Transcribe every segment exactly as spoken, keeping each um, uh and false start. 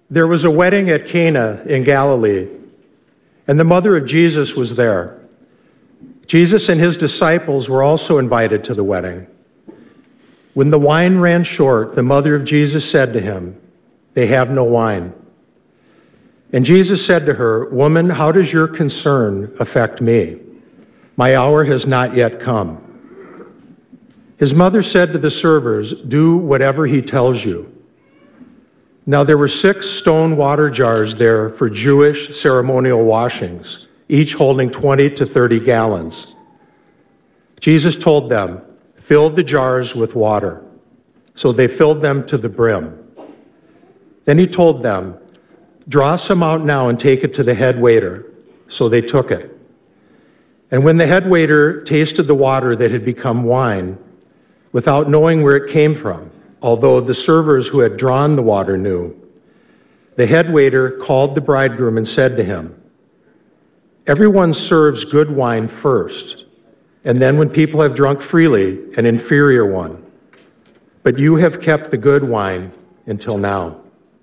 There was a wedding at Cana in Galilee, and the mother of Jesus was there. Jesus and his disciples were also invited to the wedding. When the wine ran short, the mother of Jesus said to him, "They have no wine." And Jesus said to her, "Woman, how does your concern affect me? My hour has not yet come." His mother said to the servers, "Do whatever he tells you." Now there were six stone water jars there for Jewish ceremonial washings, each holding twenty to thirty gallons. Jesus told them, "Fill the jars with water." So they filled them to the brim. Then he told them, "Draw some out now and take it to the head waiter." So they took it. And when the head waiter tasted the water that had become wine, without knowing where it came from, although the servers who had drawn the water knew, the head waiter called the bridegroom and said to him, "Everyone serves good wine first, and then when people have drunk freely, an inferior one. But you have kept the good wine until now."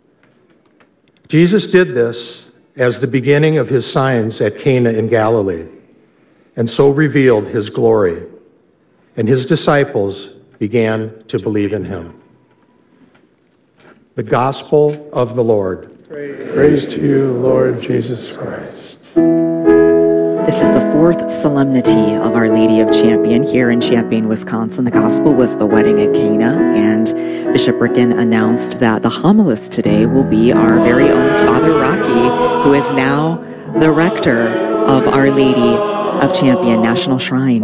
Jesus did this as the beginning of his signs at Cana in Galilee, and so revealed his glory, and his disciples began to believe in him. The Gospel of the Lord. Praise to you, Lord Jesus Christ. This is the fourth solemnity of Our Lady of Champion here in Champaign, Wisconsin. The gospel was the wedding at Cana, and Bishop Ricken announced that the homilist today will be our very own Father Rocky, who is now the rector of Our Lady of Champion National Shrine.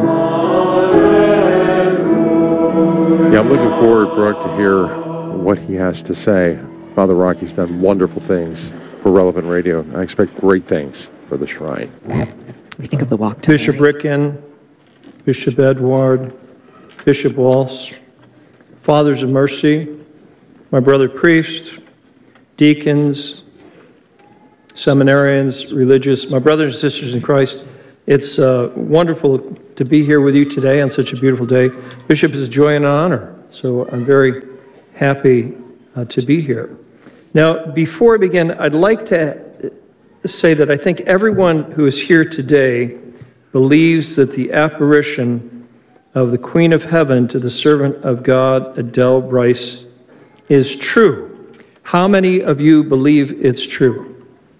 Yeah, I'm looking forward, Brooke, to hear what he has to say. Father Rocky's done wonderful things for Relevant Radio. I expect great things for the shrine. We think of the walk to Bishop Mary. Ricken, Bishop Edward, Bishop Walsh, Fathers of Mercy, my brother priests, deacons, seminarians, religious, my brothers and sisters in Christ. It's uh, wonderful to be here with you today on such a beautiful day. Bishop, is a joy and an honor, so I'm very happy uh, to be here. Now, before I begin, I'd like to say that I think everyone who is here today believes that the apparition of the Queen of Heaven to the servant of God, Adele Bryce, is true. How many of you believe it's true?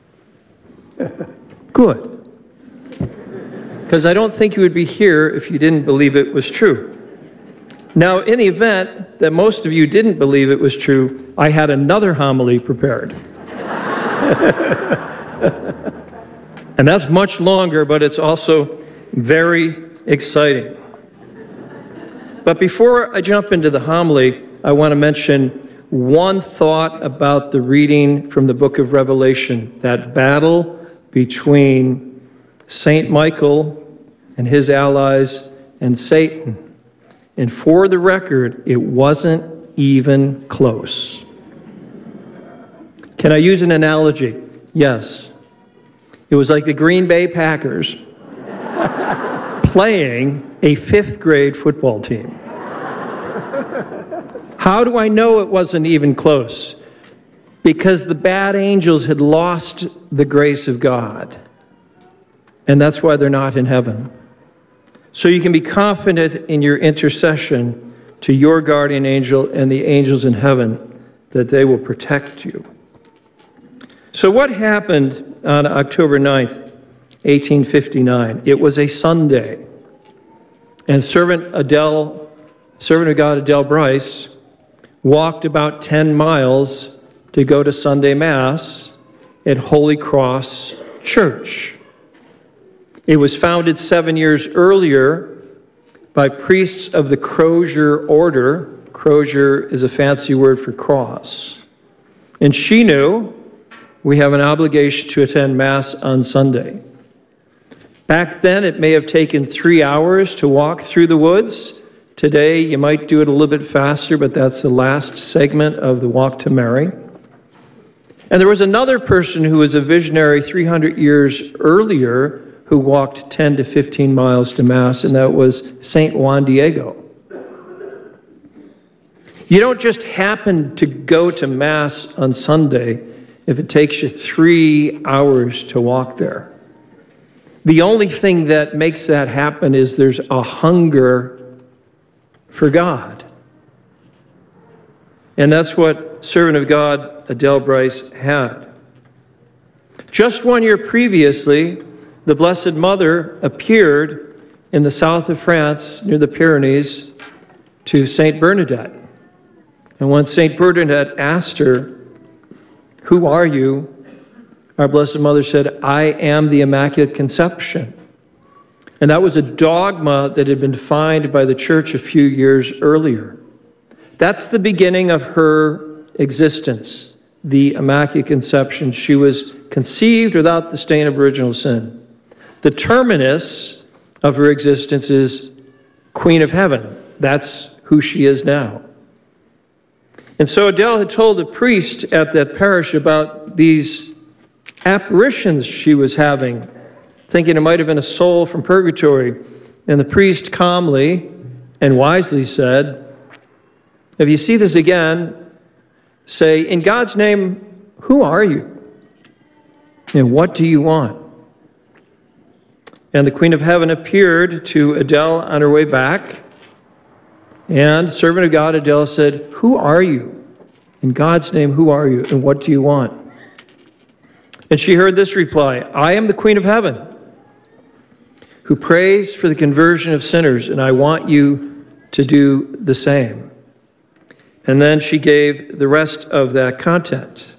Good. Because I don't think you would be here if you didn't believe it was true. Now, in the event that most of you didn't believe it was true, I had another homily prepared. And that's much longer, but it's also very exciting. But before I jump into the homily, I want to mention one thought about the reading from the book of Revelation, that battle between Saint Michael and his allies and Satan. And for the record, it wasn't even close. Can I use an analogy? Yes. It was like the Green Bay Packers playing a fifth grade football team. How do I know it wasn't even close? Because the bad angels had lost the grace of God. And that's why they're not in heaven. So you can be confident in your intercession to your guardian angel and the angels in heaven that they will protect you. So what happened on October ninth, eighteen fifty-nine? It was a Sunday. And servant Adele, servant of God Adele Bryce walked about ten miles to go to Sunday Mass at Holy Cross Church. It was founded seven years earlier by priests of the Crozier Order. Crozier is a fancy word for cross. And she knew we have an obligation to attend Mass on Sunday. Back then, it may have taken three hours to walk through the woods. Today, you might do it a little bit faster, but that's the last segment of the Walk to Mary. And there was another person who was a visionary three hundred years earlier who walked ten to fifteen miles to Mass, and that was Saint Juan Diego. You don't just happen to go to Mass on Sunday. if it takes you three hours to walk there. The only thing that makes that happen is there's a hunger for God. And that's what servant of God Adele Bryce had. Just one year previously, the Blessed Mother appeared in the south of France, near the Pyrenees, to Saint Bernadette. And when Saint Bernadette asked her, "Who are you?" our Blessed Mother said, "I am the Immaculate Conception." And that was a dogma that had been defined by the Church a few years earlier. That's the beginning of her existence, the Immaculate Conception. She was conceived without the stain of original sin. The terminus of her existence is Queen of Heaven. That's who she is now. And so Adele had told the priest at that parish about these apparitions she was having, thinking it might have been a soul from purgatory. And the priest calmly and wisely said, "If you see this again, say, 'In God's name, who are you? And what do you want?'" And the Queen of Heaven appeared to Adele on her way back. And servant of God Adele said, "Who are you? In God's name, who are you? And what do you want?" And she heard this reply, "I am the Queen of Heaven, who prays for the conversion of sinners, and I want you to do the same." And then she gave the rest of that content.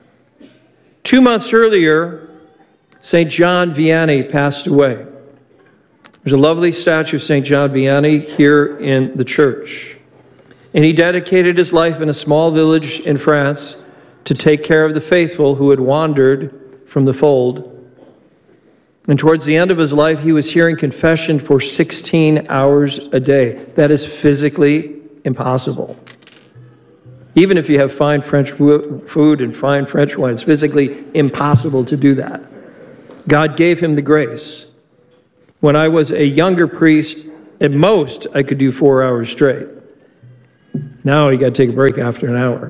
Two months earlier, Saint John Vianney passed away. There's a lovely statue of Saint John Vianney here in the church. And he dedicated his life in a small village in France to take care of the faithful who had wandered from the fold. And towards the end of his life, he was hearing confession for sixteen hours a day. That is physically impossible. Even if you have fine French food and fine French wine, it's physically impossible to do that. God gave him the grace. When I was a younger priest, at most, I could do four hours straight. Now you got to take a break after an hour.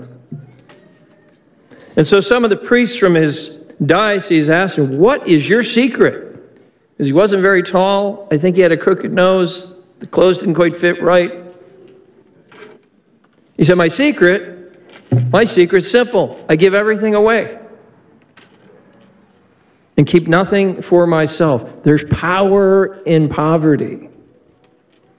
And so some of the priests from his diocese asked him, "What is your secret?" Because he wasn't very tall. I think he had a crooked nose. The clothes didn't quite fit right. He said, my secret, my secret's simple. I give everything away and keep nothing for myself. There's power in poverty.